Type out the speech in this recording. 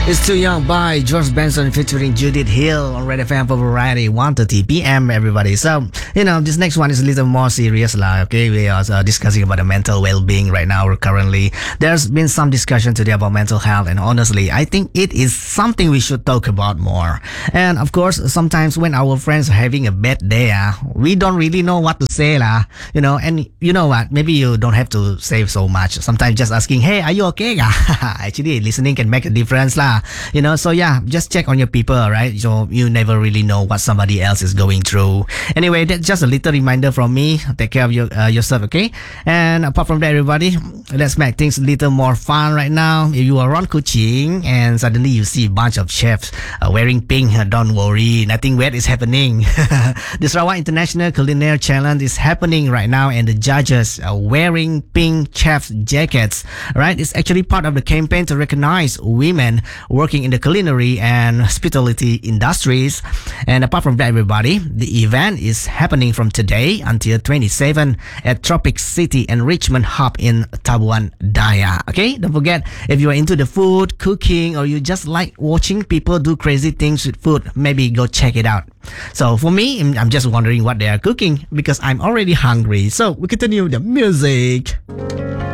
It's Too Young by George Benson featuring Judith Hill on Red FM for Variety 1:30 p.m. everybody. So, this next one is a little more serious okay? We are discussing about the mental well-being right now currently. There's been some discussion today about mental health, and honestly, I think it is something we should talk about more. And of course, sometimes when our friends are having a bad day, we don't really know what to say and you know what? Maybe you don't have to say so much. Sometimes just asking, hey, are you okay? Actually, listening can make a difference So yeah, just check on your people, right? So you never really know what somebody else is going through. Anyway, that's just a little reminder from me. Take care of yourself, okay? And apart from that, everybody, let's make things a little more fun right now. If you are around Kuching and suddenly you see a bunch of chefs wearing pink, don't worry, nothing weird is happening. The Sarawak International Culinary Challenge is happening right now, and the judges are wearing pink chef's jackets, right? It's actually part of the campaign to recognize women working in the culinary and hospitality industries. And apart from that, everybody, the event is happening from today until 27 at Tropic City Enrichment Hub in Tabuan Daya. Okay, don't forget, if you are into the food, cooking, or you just like watching people do crazy things with food, maybe go check it out. So for me, I'm just wondering what they are cooking because I'm already hungry. So we continue the music.